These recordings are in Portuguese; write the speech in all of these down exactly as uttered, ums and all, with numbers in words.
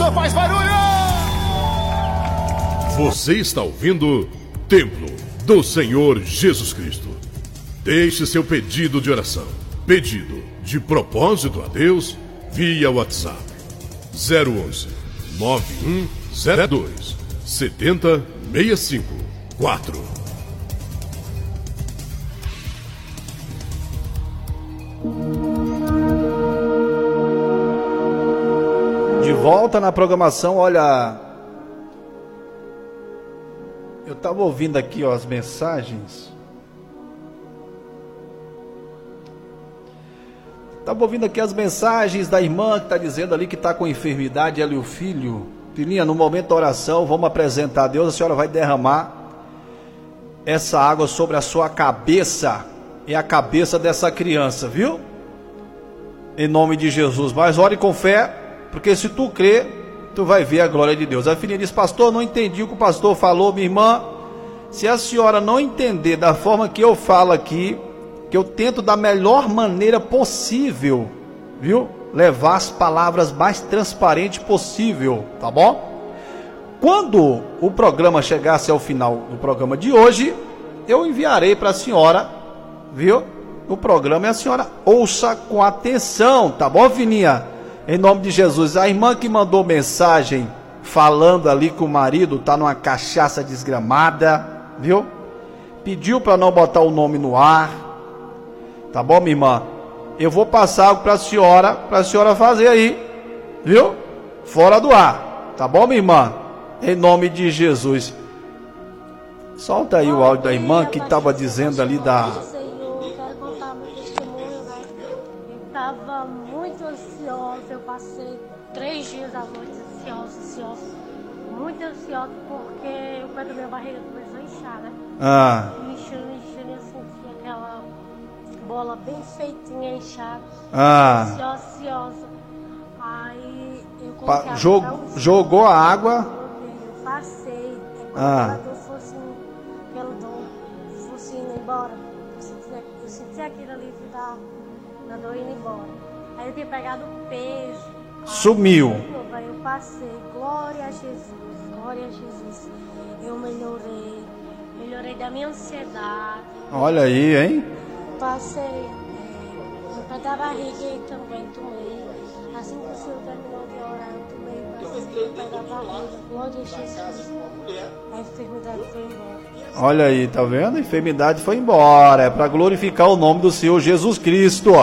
senhor faz barulho! Você está ouvindo Templo do Senhor Jesus Cristo. Deixe seu pedido de oração, pedido de propósito a Deus via WhatsApp zero onze nove um zero dois sete zero seis cinco quatro. De volta na programação. Olha, eu estava ouvindo aqui, ó, as mensagens. Estava ouvindo aqui as mensagens da irmã que está dizendo ali que está com enfermidade, ela e o filho. Filhinha, no momento da oração, vamos apresentar a Deus. A senhora vai derramar essa água sobre a sua cabeça e a cabeça dessa criança, viu? Em nome de Jesus. Mas ore com fé, porque se tu crer, tu vai ver a glória de Deus. A filhinha diz: pastor, não entendi o que o pastor falou. Minha irmã, se a senhora não entender da forma que eu falo aqui, que eu tento da melhor maneira possível, viu? Levar as palavras mais transparentes possível, tá bom? Quando o programa chegasse ao final do programa de hoje, eu enviarei para a senhora, viu? O programa, e a senhora ouça com atenção, tá bom, filhinha? Em nome de Jesus. A irmã que mandou mensagem falando ali que o marido tá numa cachaça desgramada, viu? Pediu para não botar o nome no ar. Tá bom, minha irmã? Eu vou passar algo para a senhora, para a senhora fazer aí, viu? Fora do ar. Tá bom, minha irmã? Em nome de Jesus. Solta aí o áudio da irmã que estava dizendo ali da... Eu quero contar meu testemunho, né? Eu estava muito ansiosa. Eu passei três dias à noite ansiosa, ansiosa. Muito ansiosa porque o pé da minha barriga começou a inchar, né? Ah. Inchando, inchando, eu senti aquela bola bem feitinha, inchada. Ah. Ansiosa, ansiosa. Aí eu Pa coloquei jog um... Jogou a água. Eu passei. É como Ah. se ela fosse, pelo dom, fosse indo embora. Eu senti, eu senti aquilo ali da, da dor indo embora. Aí eu tinha pegado o peso. Sumiu. Aí eu passei. Glória a Jesus. Glória a Jesus. Eu melhorei. Melhorei da minha ansiedade. Olha aí, hein? Passei. É, no pé da barriga e também tomei. Assim que o senhor terminou de orar, eu tomei passei no pé da barriga. Glória a Jesus. A enfermidade foi embora. Olha aí, tá vendo? A enfermidade foi embora. É para glorificar o nome do Senhor Jesus Cristo.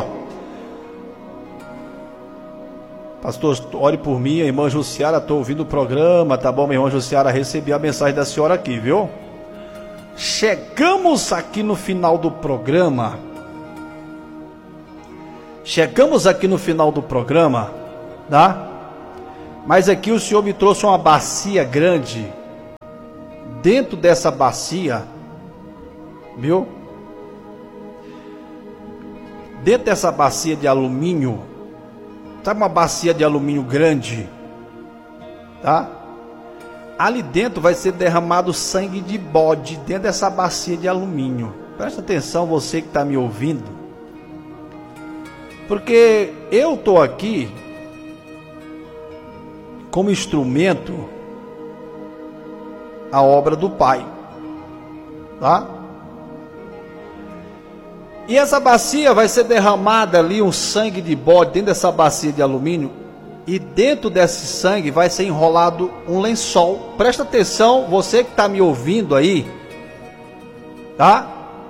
Pastor, ore por mim, a irmã Jussiara, estou ouvindo o programa, tá bom, minha irmã Jussiara? Recebi a mensagem da senhora aqui, viu? Chegamos aqui no final do programa. Chegamos aqui no final do programa, tá? Mas aqui o senhor me trouxe uma bacia grande. Dentro dessa bacia, viu? Dentro dessa bacia de alumínio, sabe uma bacia de alumínio grande, tá? Ali dentro vai ser derramado sangue de bode dentro dessa bacia de alumínio. Presta atenção, você que está me ouvindo, porque eu estou aqui como instrumento a obra do Pai, tá? E essa bacia vai ser derramada ali um sangue de bode dentro dessa bacia de alumínio, e dentro desse sangue vai ser enrolado um lençol. Presta atenção, você que está me ouvindo aí, tá?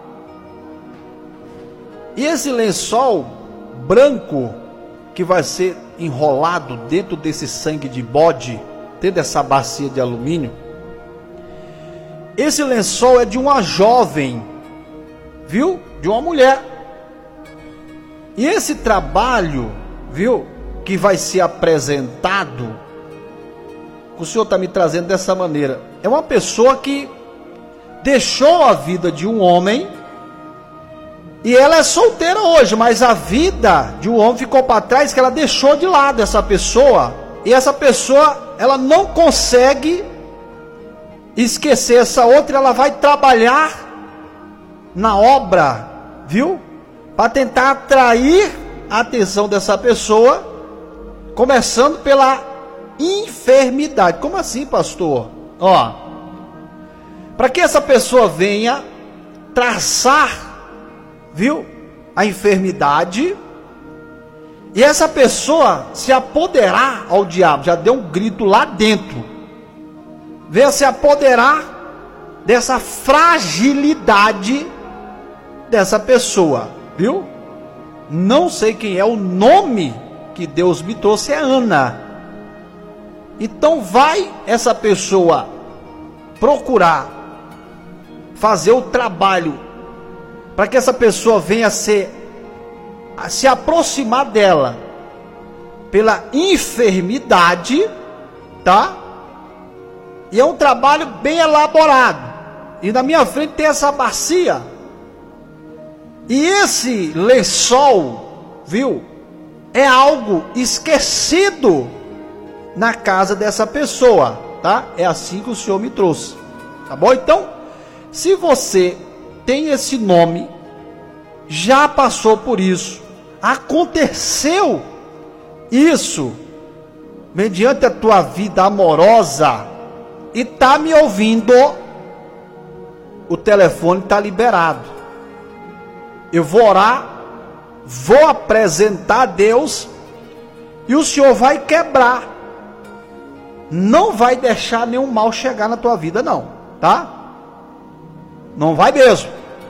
E esse lençol branco que vai ser enrolado dentro desse sangue de bode, dentro dessa bacia de alumínio, esse lençol é de uma jovem, viu? De uma mulher. E esse trabalho, viu, que vai ser apresentado, o senhor está me trazendo dessa maneira, é uma pessoa que deixou a vida de um homem, e ela é solteira hoje, mas a vida de um homem ficou para trás, que ela deixou de lado essa pessoa, e essa pessoa, ela não consegue esquecer essa outra, ela vai trabalhar na obra, viu? Para tentar atrair a atenção dessa pessoa, começando pela enfermidade. Como assim, pastor? Ó, para que essa pessoa venha traçar, viu, a enfermidade, e essa pessoa se apoderar ao diabo, já deu um grito lá dentro, venha se apoderar dessa fragilidade dessa pessoa, viu? Não sei quem é, o nome que Deus me trouxe é Ana. Então vai essa pessoa procurar fazer o trabalho para que essa pessoa venha ser, a se aproximar dela pela enfermidade, tá? E é um trabalho bem elaborado. E na minha frente tem essa bacia. E esse lençol, viu, é algo esquecido na casa dessa pessoa, tá? É assim que o Senhor me trouxe, tá bom? Então, se você tem esse nome, já passou por isso, aconteceu isso, mediante a tua vida amorosa, e tá me ouvindo, o telefone está liberado. Eu vou orar, vou apresentar a Deus, e o Senhor vai quebrar. Não vai deixar nenhum mal chegar na tua vida, não, tá? Não vai mesmo.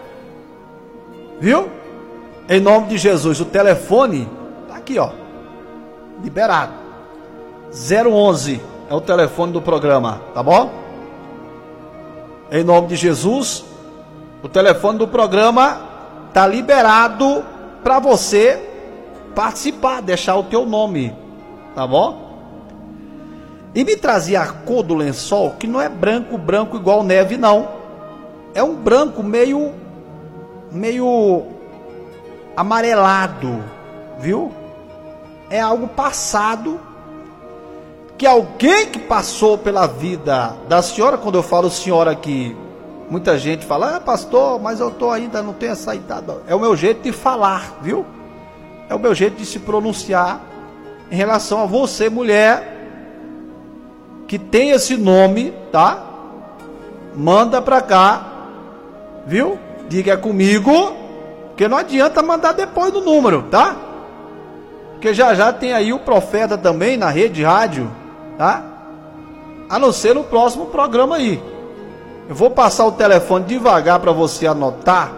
Viu? Em nome de Jesus, o telefone tá aqui, ó, liberado. zero onze é o telefone do programa, tá bom? Em nome de Jesus, o telefone do programa tá liberado para você participar, deixar o teu nome, tá bom? E me trazia a cor do lençol, que não é branco, branco igual neve, não. É um branco meio, meio amarelado, viu? É algo passado, que alguém que passou pela vida da senhora, quando eu falo senhora aqui, muita gente fala, ah, pastor, mas eu tô ainda, não tenho essa idade. É o meu jeito de falar, viu? É o meu jeito de se pronunciar em relação a você, mulher, que tem esse nome, tá? Manda pra cá, viu? Diga comigo, porque não adianta mandar depois do número, tá? Porque já já tem aí o profeta também na rede rádio, tá? A não ser no próximo programa aí. Eu vou passar o telefone devagar para você anotar.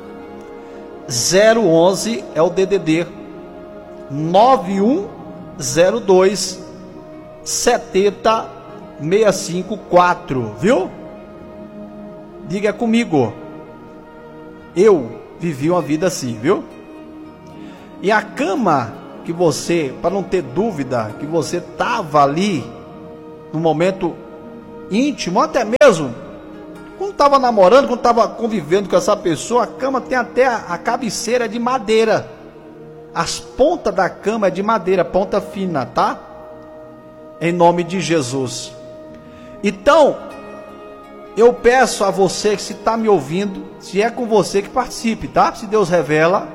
zero onze é o D D D nove um zero dois sete zero seis cinco quatro, viu? Diga comigo. Eu vivi uma vida assim, viu? E a cama que você, para não ter dúvida, que você estava ali no momento íntimo, até mesmo quando estava namorando, quando estava convivendo com essa pessoa, a cama tem até a, a cabeceira de madeira. As pontas da cama é de madeira, ponta fina, tá? Em nome de Jesus. Então, eu peço a você que se está me ouvindo, se é com você que participe, tá? Se Deus revela,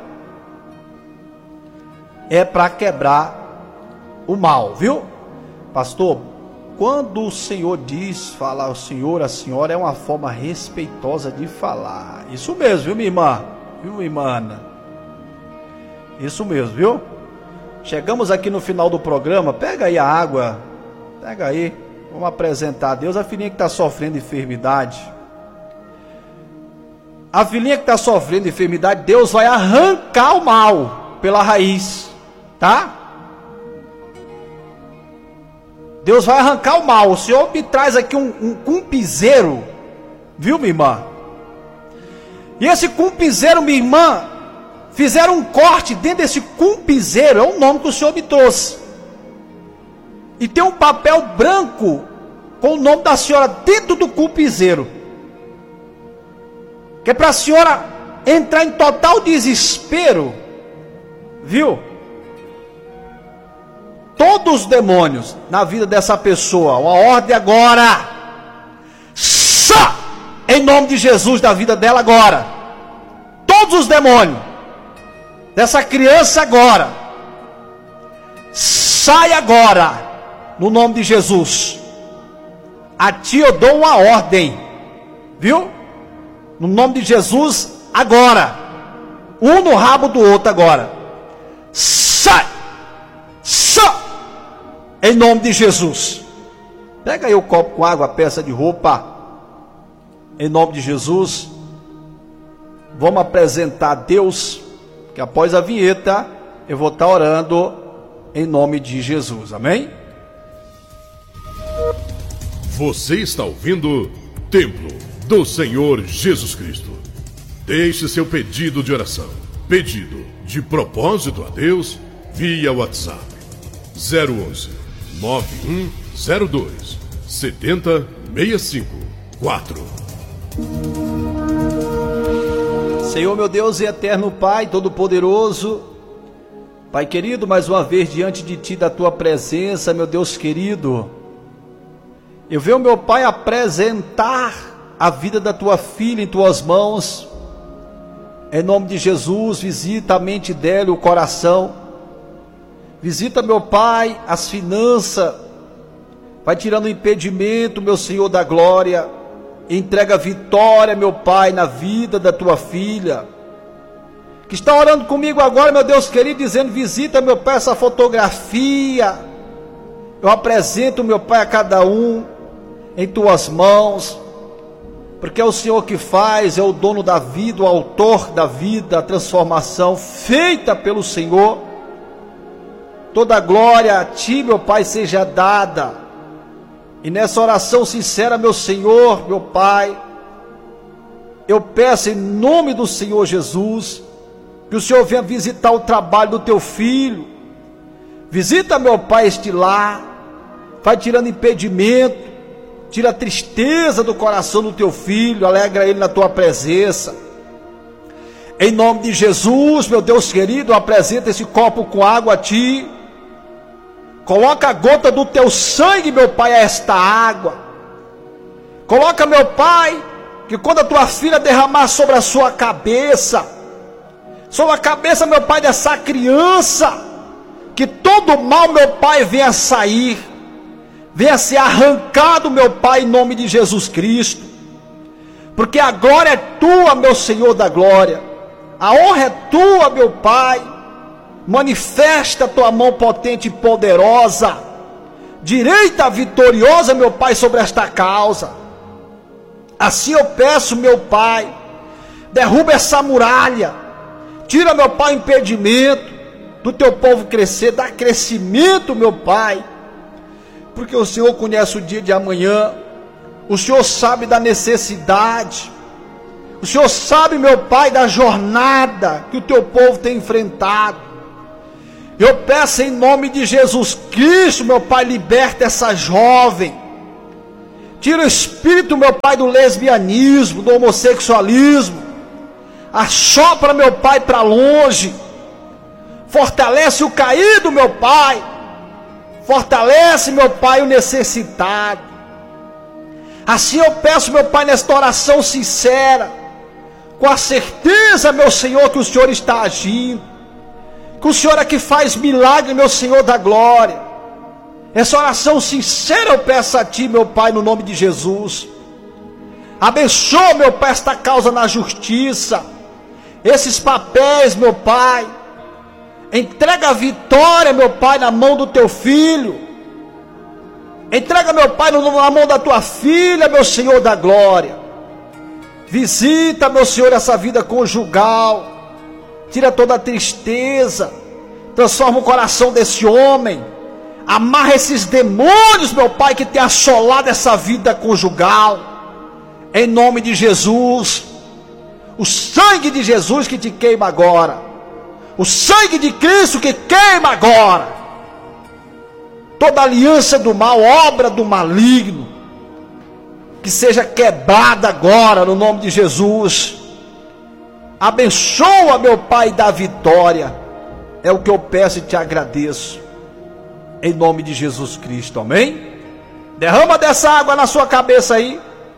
é para quebrar o mal, viu? Pastor, quando o Senhor diz, fala o Senhor, a senhora, é uma forma respeitosa de falar. Isso mesmo, viu, minha irmã? Viu, minha irmã Ana? Isso mesmo, viu? Chegamos aqui no final do programa. Pega aí a água. Pega aí. Vamos apresentar a Deus. A filhinha que está sofrendo enfermidade. A filhinha que está sofrendo enfermidade, Deus vai arrancar o mal pela raiz. Tá? Deus vai arrancar o mal. O Senhor me traz aqui um, um cumpizeiro. Viu, minha irmã? E esse cumpizeiro, minha irmã, fizeram um corte dentro desse cumpizeiro. É o nome que o Senhor me trouxe. E tem um papel branco com o nome da senhora dentro do cumpizeiro. Que é para a senhora entrar em total desespero. Viu? Todos os demônios na vida dessa pessoa, uma ordem agora, só em nome de Jesus da vida dela agora, todos os demônios dessa criança agora, sai agora, no nome de Jesus. A ti eu dou uma ordem, viu? No nome de Jesus, agora. Um no rabo do outro agora. Sai! Sai! Em nome de Jesus. Pega aí o copo com água, a peça de roupa. Em nome de Jesus. Vamos apresentar a Deus, que após a vinheta eu vou estar orando em nome de Jesus. Amém? Você está ouvindo Templo do Senhor Jesus Cristo. Deixe seu pedido de oração, pedido de propósito a Deus via WhatsApp zero onze, nove um zero dois, sete zero seis cinco quatro. Senhor meu Deus e eterno Pai Todo-Poderoso, Pai querido, mais uma vez diante de Ti, da Tua presença, meu Deus querido, eu venho, meu Pai, apresentar a vida da Tua filha em Tuas mãos. Em nome de Jesus, visita a mente dela e o coração. Visita, meu Pai, as finanças. Vai tirando o impedimento, meu Senhor da glória. Entrega a vitória, meu Pai, na vida da Tua filha, que está orando comigo agora, meu Deus querido, dizendo: visita, meu Pai, essa fotografia. Eu apresento, meu Pai, a cada um em Tuas mãos, porque é o Senhor que faz, é o dono da vida, o autor da vida, a transformação feita pelo Senhor. Toda a glória a Ti, meu Pai, seja dada. E nessa oração sincera, meu Senhor, meu Pai, eu peço em nome do Senhor Jesus, que o Senhor venha visitar o trabalho do Teu filho. Visita, meu Pai, este lar, vai tirando impedimento, tira a tristeza do coração do Teu filho, alegra ele na Tua presença. Em nome de Jesus, meu Deus querido, apresenta esse copo com água a Ti. Coloca a gota do Teu sangue, meu Pai, a esta água. Coloca, meu Pai, que quando a Tua filha derramar sobre a sua cabeça, sobre a cabeça, meu Pai, dessa criança, que todo mal, meu Pai, venha sair, venha ser arrancado, meu Pai, em nome de Jesus Cristo. Porque a glória é Tua, meu Senhor da glória. A honra é Tua, meu Pai. Manifesta a Tua mão potente e poderosa, direita vitoriosa, meu Pai, sobre esta causa. Assim eu peço, meu Pai, derruba essa muralha, tira, meu Pai, o impedimento do Teu povo crescer, dá crescimento, meu Pai, porque o Senhor conhece o dia de amanhã, o Senhor sabe da necessidade, o Senhor sabe, meu Pai, da jornada que o Teu povo tem enfrentado. Eu peço em nome de Jesus Cristo, meu Pai, liberta essa jovem. Tira o espírito, meu Pai, do lesbianismo, do homossexualismo. Assopra, meu Pai, para longe. Fortalece o caído, meu Pai. Fortalece, meu Pai, o necessitado. Assim eu peço, meu Pai, nesta oração sincera, com a certeza, meu Senhor, que o Senhor está agindo, que o Senhor é que faz milagre, meu Senhor da glória. Essa oração sincera eu peço a Ti, meu Pai, no nome de Jesus. Abençoa, meu Pai, esta causa na justiça, esses papéis, meu Pai. Entrega a vitória, meu Pai, na mão do Teu filho. Entrega, meu Pai, na mão da Tua filha, meu Senhor da glória. Visita, meu Senhor, essa vida conjugal. Tira toda a tristeza, transforma o coração desse homem, amarra esses demônios, meu Pai, que tem assolado essa vida conjugal, em nome de Jesus. O sangue de Jesus que te queima agora, o sangue de Cristo que queima agora, toda aliança do mal, obra do maligno, que seja quebrada agora, no nome de Jesus. Abençoa, meu Pai, da vitória. É o que eu peço e te agradeço. Em nome de Jesus Cristo, amém? Derrama dessa água na sua cabeça aí.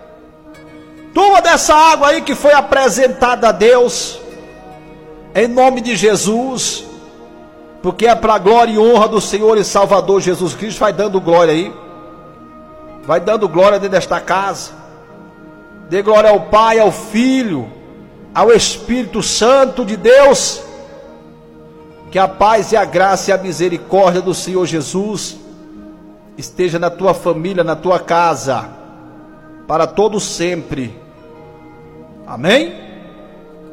Toma dessa água aí que foi apresentada a Deus. Em nome de Jesus. porque é para a glória e honra do Senhor e Salvador Jesus Cristo. Vai dando glória aí, vai dando glória dentro desta casa. Dê glória ao Pai, ao Filho, ao Espírito Santo de Deus. Que a paz e a graça e a misericórdia do Senhor Jesus esteja na tua família, na tua casa, para todo sempre. Amém?